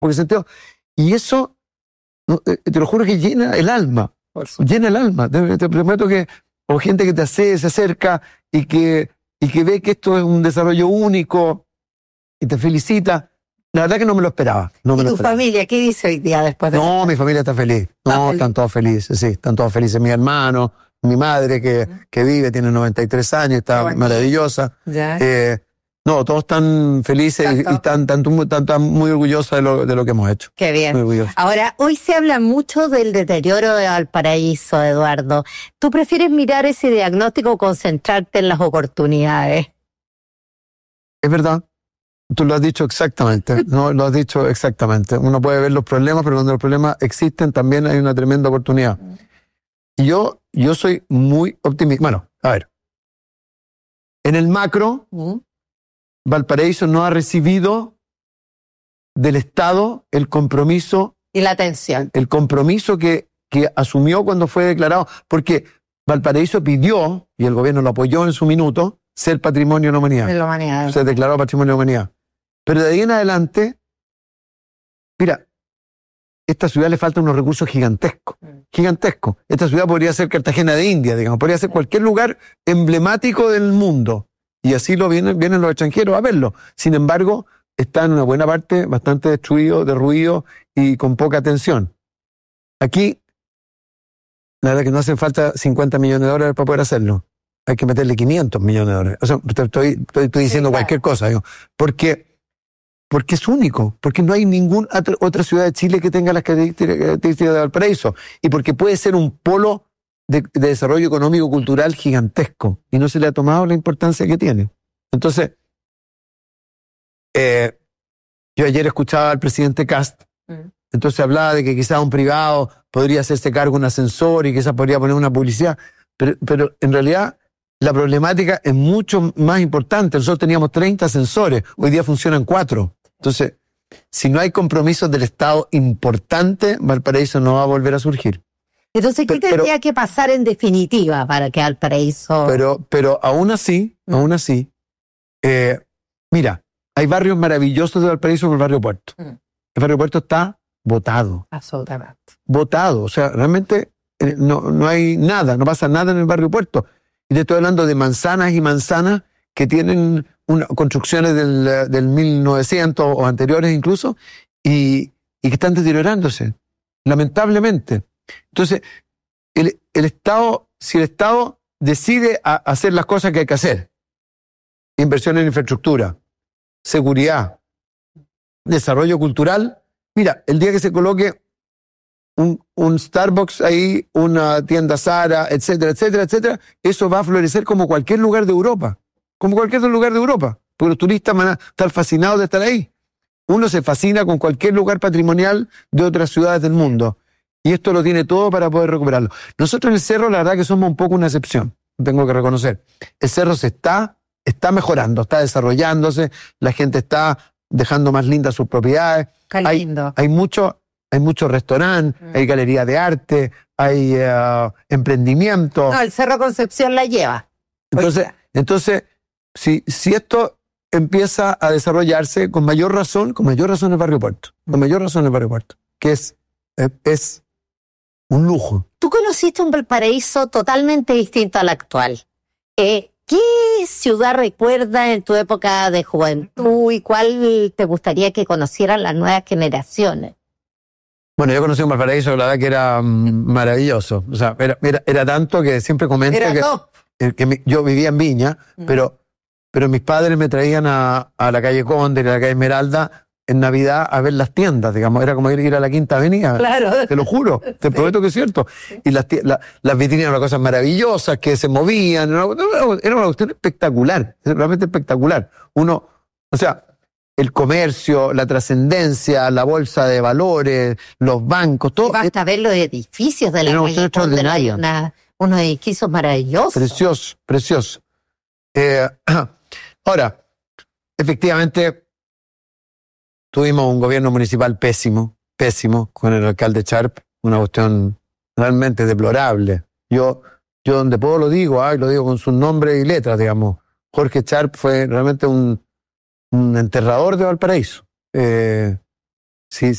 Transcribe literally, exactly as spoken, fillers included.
porque sentido. Y eso, te lo juro que llena el alma, llena el alma. Te, te prometo que, o gente que te hace, se acerca y que, y que ve que esto es un desarrollo único y te felicita. La verdad que no me lo esperaba. No me ¿Y lo tu esperaba. familia qué dice hoy día después de No, esto? mi familia está feliz. No, Ah, están todos felices, sí, están todos felices. Mi hermano, mi madre que, que vive, tiene noventa y tres años, está bueno. maravillosa. Ya. Eh, no, todos están felices y, y están, están, están, están muy orgullosos de lo, de lo que hemos hecho. Qué bien. Muy orgullosos. Ahora, hoy se habla mucho del deterioro de Valparaíso, Eduardo. ¿Tú prefieres mirar ese diagnóstico o concentrarte en las oportunidades? Es verdad. Tú lo has dicho exactamente, no lo has dicho exactamente. Uno puede ver los problemas, pero cuando los problemas existen también hay una tremenda oportunidad. Y yo, yo soy muy optimista. Bueno, a ver. En el macro, ¿Mm? Valparaíso no ha recibido del Estado el compromiso, Y la atención. el compromiso que, que asumió cuando fue declarado, porque Valparaíso pidió, y el gobierno lo apoyó en su minuto, ser patrimonio de la humanidad. De la humanidad. Se declaró patrimonio de la humanidad. Pero de ahí en adelante, mira, a esta ciudad le faltan unos recursos gigantescos, gigantescos. Esta ciudad podría ser Cartagena de India, digamos, podría ser cualquier lugar emblemático del mundo. Y así lo vienen, vienen los extranjeros a verlo. Sin embargo, está en una buena parte bastante destruido, derruido y con poca atención. Aquí, la verdad que no hacen falta cincuenta millones de dólares para poder hacerlo. Hay que meterle quinientos millones de dólares. O sea, estoy, estoy, estoy diciendo Sí, claro. cualquier cosa, digo, porque... Porque es único, porque no hay ninguna otra ciudad de Chile que tenga las características de Valparaíso y porque puede ser un polo de, de desarrollo económico cultural gigantesco y no se le ha tomado la importancia que tiene. Entonces, eh, yo ayer escuchaba al presidente Kast, mm. entonces hablaba de que quizás un privado podría hacerse cargo de un ascensor y quizás podría poner una publicidad, pero, pero en realidad la problemática es mucho más importante. Nosotros teníamos treinta ascensores, hoy día funcionan cuatro. Entonces, si no hay compromisos del Estado importantes, Valparaíso no va a volver a surgir. Entonces, ¿qué pero, tendría que pasar en definitiva para que Valparaíso... Pero, pero aún así, mm. aún así, eh, mira, hay barrios maravillosos de Valparaíso como el barrio Puerto. Mm. El barrio Puerto está botado. Absolutamente. Botado, o sea, realmente eh, no, no hay nada, no pasa nada en el barrio Puerto. Y te estoy hablando de manzanas y manzanas que tienen una, construcciones del, del mil novecientos o anteriores incluso, y, y que están deteriorándose, lamentablemente. Entonces, el, el Estado, si el Estado decide a hacer las cosas que hay que hacer, inversión en infraestructura, seguridad, desarrollo cultural, mira, el día que se coloque Un, un Starbucks ahí, una tienda Zara, etcétera, etcétera, etcétera, eso va a florecer como cualquier lugar de Europa, como cualquier lugar de Europa, porque los turistas van a estar fascinados de estar ahí. Uno se fascina con cualquier lugar patrimonial de otras ciudades del mundo, y esto lo tiene todo para poder recuperarlo. Nosotros en el Cerro, la verdad que somos un poco una excepción, tengo que reconocer. El Cerro se está, está mejorando, está desarrollándose, la gente está dejando más lindas sus propiedades. Qué lindo. Hay, hay mucho... Hay muchos restaurantes, mm. hay galerías de arte, hay uh, emprendimiento. No, el Cerro Concepción la lleva. Entonces, entonces si, si esto empieza a desarrollarse con mayor razón, con mayor razón el barrio Puerto, con mayor razón el barrio Puerto, que es, es, es un lujo. Tú conociste un Valparaíso totalmente distinto al actual. Eh, ¿Qué ciudad recuerdas en tu época de juventud y cuál te gustaría que conocieran las nuevas generaciones? Bueno, yo conocí un Valparaíso, la verdad que era um, maravilloso. O sea, era, era, era tanto que siempre comento era que, eh, que mi, yo vivía en Viña, mm. pero, pero mis padres me traían a, a la calle Conde y a la calle Esmeralda en Navidad a ver las tiendas, digamos. Era como ir, ir a la Quinta Avenida. Claro. Te lo juro, te sí. prometo que es cierto. Y las, la, las vitrinas eran cosas maravillosas que se movían. Era una, era una cuestión espectacular, realmente espectacular. Uno, o sea... el comercio, la trascendencia, la bolsa de valores, los bancos, todo. Y basta ver los edificios de la calle extraordinario. Una, unos edificios maravillosos. Precioso, precioso. Eh, ahora, efectivamente, tuvimos un gobierno municipal pésimo, pésimo, con el alcalde Sharp, una cuestión realmente deplorable. Yo, yo donde puedo lo digo, ah, lo digo con su nombre y letras, digamos. Jorge Sharp fue realmente un un enterrador de Valparaíso. Eh, Sí,